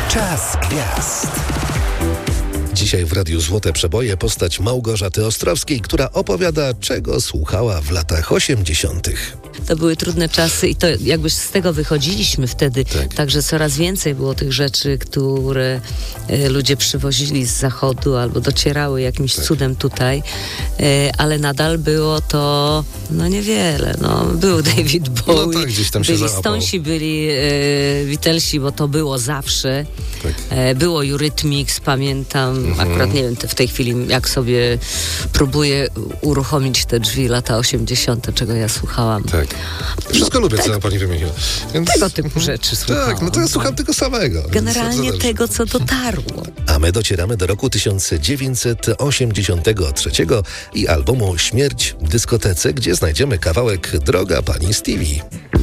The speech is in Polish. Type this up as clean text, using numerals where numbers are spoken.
Czas gwiazd. Dzisiaj w Radiu Złote Przeboje postać Małgorzaty Ostrowskiej, która opowiada, czego słuchała w latach 80. To były trudne czasy i to jakby z tego wychodziliśmy wtedy. Tak. Także coraz więcej było tych rzeczy, które ludzie przywozili z zachodu albo docierały jakimś cudem tutaj. Ale nadal było to niewiele. Był David Bowie, tak, gdzieś tam się byli załapał. Stonesi, byli Beatlesi, bo to było zawsze. Tak. Było Eurythmics, pamiętam. Akurat nie wiem w tej chwili, jak sobie próbuję uruchomić te drzwi lata 80., czego ja słuchałam. Tak. Wszystko lubię, co pani wymieniła. Więc... Tego typu rzeczy słuchałam. Tak, to ja słucham tego samego. Generalnie Więc tego, co dotarło. A my docieramy do roku 1983 i albumu Śmierć w dyskotece, gdzie znajdziemy kawałek Droga Pani Stevie.